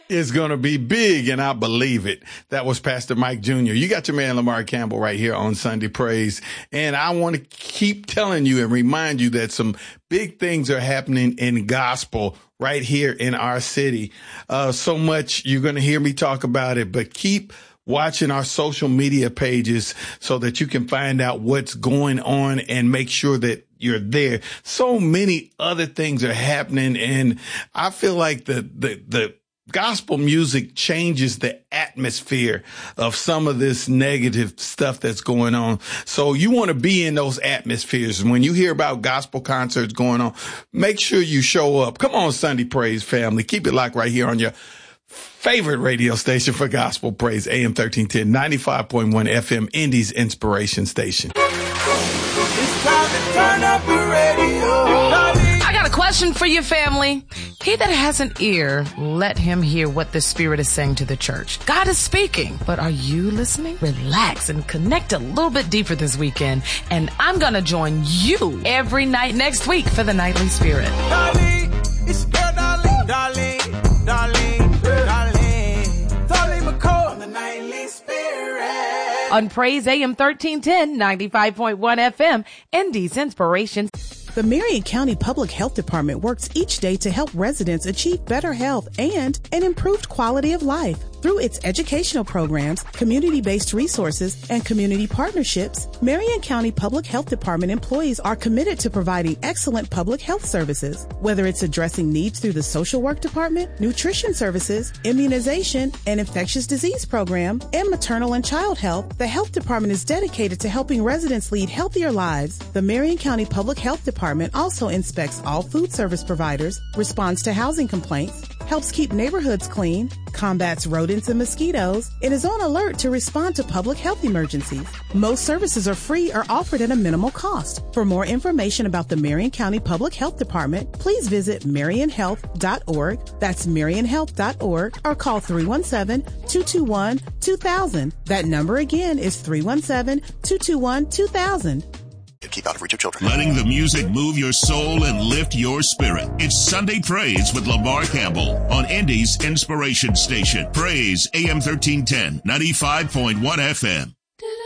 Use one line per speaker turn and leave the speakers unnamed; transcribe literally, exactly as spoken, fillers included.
is going to be big, and I believe it. That was Pastor Mike Junior You got your man Lamar Campbell right here on Sunday Praise. And I want to keep telling you and remind you that some big things are happening in gospel right here in our city. Uh, so much you're going to hear me talk about it, but keep watching our social media pages so that you can find out what's going on and make sure that you're there. So many other things are happening, and I feel like the, the, the, gospel music changes the atmosphere of some of this negative stuff that's going on. So you want to be in those atmospheres. When you hear about gospel concerts going on, make sure you show up. Come on, Sunday Praise family. Keep it locked right here on your favorite radio station for gospel praise, A M thirteen ten, ninety-five point one F M, Indy's Inspiration Station.
It's time to turn up the radio.
I got a question for you, family. He that has an ear, let him hear what the Spirit is saying to the church. God is speaking, but are you listening? Relax and connect a little bit deeper this weekend. And I'm going to join you every night next week for the Nightly Spirit.
Darling, it's girl, darling, darling, darling, darling, darling McCall on the Nightly Spirit.
On Praise A M thirteen ten, ninety-five point one F M, Indy's Inspiration.
The Marion County Public Health Department works each day to help residents achieve better health and an improved quality of life. Through its educational programs, community-based resources, and community partnerships, Marion County Public Health Department employees are committed to providing excellent public health services. Whether it's addressing needs through the social work department, nutrition services, immunization, and infectious disease program, and maternal and child health, the health department is dedicated to helping residents lead healthier lives. The Marion County Public Health Department also inspects all food service providers, responds to housing complaints, helps keep neighborhoods clean, combats rodents and mosquitoes, and is on alert to respond to public health emergencies. Most services are free or offered at a minimal cost. For more information about the Marion County Public Health Department, please visit marion health dot org. That's marion health dot org, or call three one seven, two two one, two thousand. That number again is three one seven, two two one, two thousand.
Keep out of reach of children.
Letting the music move your soul and lift your spirit. It's Sunday Praise with Lamar Campbell on Indy's Inspiration Station. Praise A M thirteen ten, ninety-five point one F M.